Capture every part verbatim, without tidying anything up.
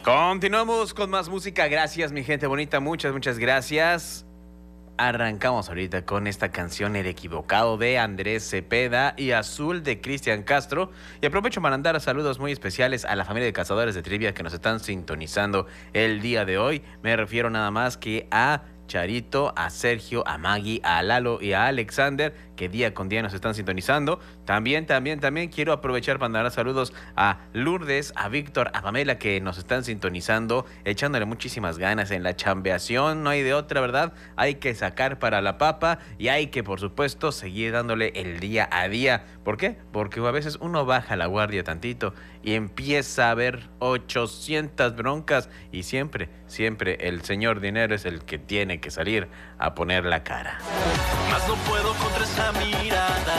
Continuamos con más música. Gracias, mi gente bonita. Muchas, muchas gracias. Arrancamos ahorita con esta canción El Equivocado de Andrés Cepeda y Azul de Cristian Castro. Y aprovecho para mandar saludos muy especiales a la familia de cazadores de trivia que nos están sintonizando el día de hoy. Me refiero nada más que a Charito, a Sergio, a Maggie, a Lalo y a Alexander, que día con día nos están sintonizando. También, también, también quiero aprovechar para mandar saludos a Lourdes, a Víctor, a Pamela, que nos están sintonizando, echándole muchísimas ganas en la chambeación. No hay de otra, ¿verdad? Hay que sacar para la papa y hay que, por supuesto, seguir dándole el día a día. ¿Por qué? Porque a veces uno baja la guardia tantito y empieza a ver ochocientas broncas y siempre, siempre el señor dinero es el que tiene que salir a poner la cara. Más no puedo contra esa mirada.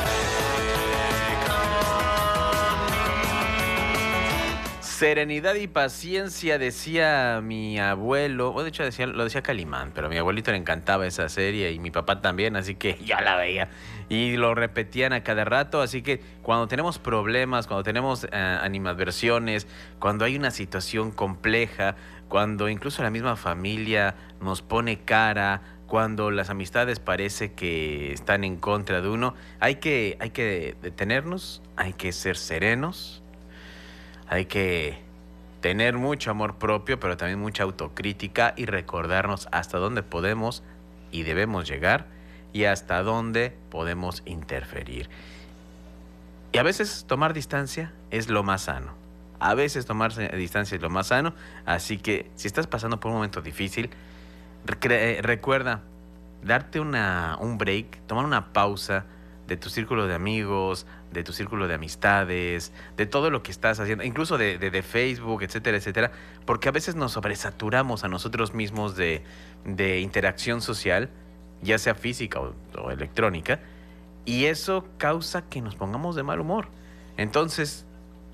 Serenidad y paciencia, decía mi abuelo, o de hecho decía, lo decía Calimán, pero a mi abuelito le encantaba esa serie y mi papá también, así que ya la veía y lo repetían a cada rato. Así que cuando tenemos problemas, cuando tenemos uh, animadversiones, cuando hay una situación compleja, cuando incluso la misma familia nos pone cara, cuando las amistades parece que están en contra de uno, hay que, hay que detenernos, hay que ser serenos. Hay que tener mucho amor propio, pero también mucha autocrítica y recordarnos hasta dónde podemos y debemos llegar y hasta dónde podemos interferir. Y a veces tomar distancia es lo más sano. A veces tomar distancia es lo más sano. Así que si estás pasando por un momento difícil, rec- recuerda darte una, un break, tomar una pausa de tu círculo de amigos, de tu círculo de amistades, de todo lo que estás haciendo, incluso de, de, de Facebook, etcétera, etcétera, porque a veces nos sobresaturamos a nosotros mismos de, de interacción social, ya sea física o, o electrónica, y eso causa que nos pongamos de mal humor. Entonces,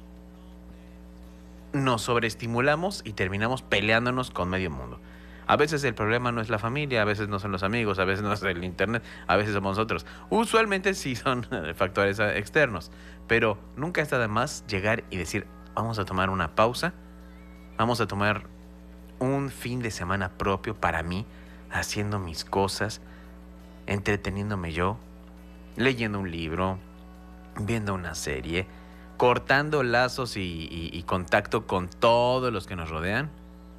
nos sobreestimulamos y terminamos peleándonos con medio mundo. A veces el problema no es la familia, a veces no son los amigos, a veces no es el internet, a veces somos nosotros. Usualmente sí son factores externos, pero nunca está de más llegar y decir, vamos a tomar una pausa, vamos a tomar un fin de semana propio para mí, haciendo mis cosas, entreteniéndome yo, leyendo un libro, viendo una serie, cortando lazos y, y, y contacto con todos los que nos rodean.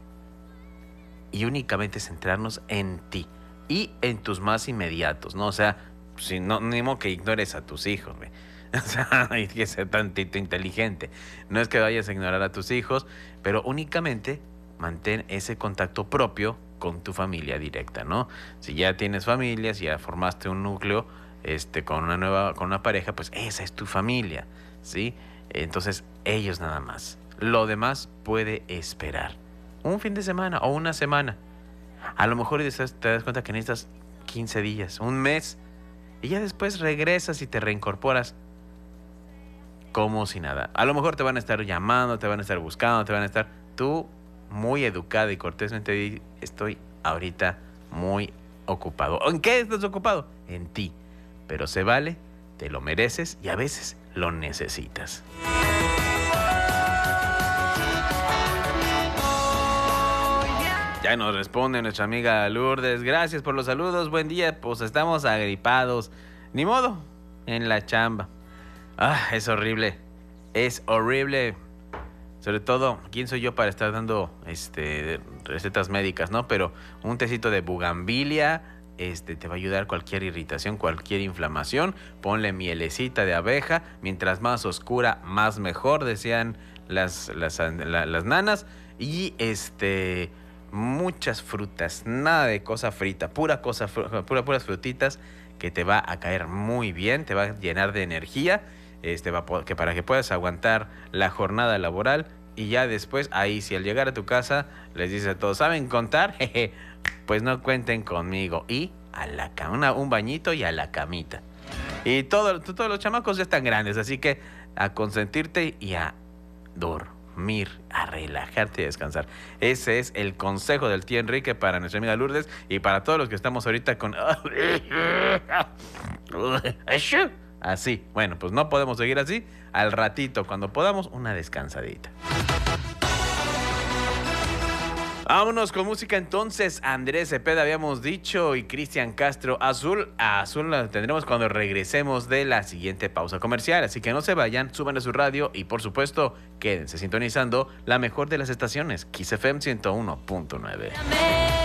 Y únicamente centrarnos en ti y en tus más inmediatos, ¿no? O sea, si no, ni modo que ignores a tus hijos, güey. O sea, hay que ser tantito inteligente. No es que vayas a ignorar a tus hijos, pero únicamente mantén ese contacto propio con tu familia directa, ¿no? Si ya tienes familia, si ya formaste un núcleo este, con una nueva, con una pareja, pues esa es tu familia, ¿sí? Entonces, ellos nada más. Lo demás puede esperar. Un fin de semana o una semana. A lo mejor te das cuenta que necesitas quince días, un mes, y ya después regresas y te reincorporas como si nada. A lo mejor te van a estar llamando, te van a estar buscando, te van a estar... Tú, muy educada y cortésmente, di, estoy ahorita muy ocupado. ¿En qué estás ocupado? En ti. Pero se vale, te lo mereces y a veces lo necesitas. Ya nos responde nuestra amiga Lourdes. Gracias por los saludos. Buen día. Pues estamos agripados. Ni modo. En la chamba. Ah, es horrible. Es horrible. Sobre todo, ¿quién soy yo para estar dando este, recetas médicas, no? Pero un tecito de bugambilia este, te va a ayudar cualquier irritación, cualquier inflamación. Ponle mielecita de abeja. Mientras más oscura, más mejor, decían las, las, la, las nanas. Y este... muchas frutas, nada de cosa frita, pura cosa, pura, puras frutitas que te va a caer muy bien, te va a llenar de energía, este, va a, que para que puedas aguantar la jornada laboral y ya después, ahí si al llegar a tu casa les dices a todos, ¿saben contar? Jeje, pues no cuenten conmigo y a la cama, un bañito y a la camita. Y todo, todos los chamacos ya están grandes, así que a consentirte y a dormir. A relajarte y a descansar. Ese es el consejo del tío Enrique para nuestra amiga Lourdes y para todos los que estamos ahorita con... Así. Bueno, pues no podemos seguir así. Al ratito, cuando podamos, una descansadita. Vámonos con música entonces. Andrés Cepeda habíamos dicho y Cristian Castro. Azul, a Azul la tendremos cuando regresemos de la siguiente pausa comercial. Así que no se vayan, suban a su radio y por supuesto quédense sintonizando la mejor de las estaciones, Kiss F M ciento uno punto nueve.